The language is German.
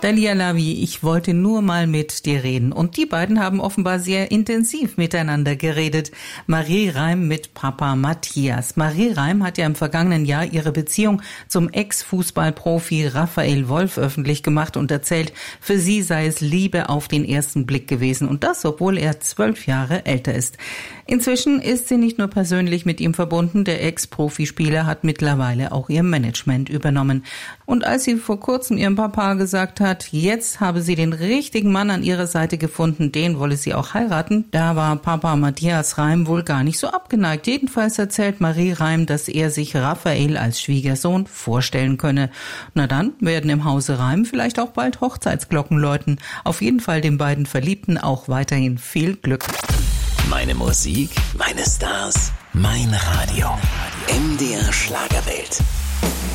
Dalia Lavi, ich wollte nur mal mit dir reden. Und die beiden haben offenbar sehr intensiv miteinander geredet. Marie Reim mit Papa Matthias. Marie Reim hat ja im vergangenen Jahr ihre Beziehung zum Ex-Fußballprofi Raphael Wolf öffentlich gemacht und erzählt, für sie sei es Liebe auf den ersten Blick gewesen. Und das, obwohl er 12 Jahre älter ist. Inzwischen ist sie nicht nur persönlich mit ihm verbunden, der Ex-Profispieler hat mittlerweile auch ihr Management übernommen. Und als sie vor kurzem ihrem Papa gesagt hat, jetzt habe sie den richtigen Mann an ihrer Seite gefunden, den wolle sie auch heiraten, da war Papa Matthias Reim wohl gar nicht so abgeneigt. Jedenfalls erzählt Marie Reim, dass er sich Raphael als Schwiegersohn vorstellen könne. Na dann werden im Hause Reim vielleicht auch bald Hochzeitsglocken läuten. Auf jeden Fall den beiden Verliebten auch weiterhin viel Glück. Meine Musik, meine Stars, mein Radio. MDR Schlagerwelt.